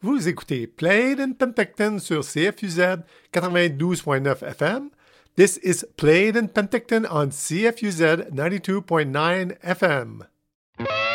Vous écoutez Played in Penticton sur CFUZ 92.9 FM. This is Played in Penticton on CFUZ 92.9 FM.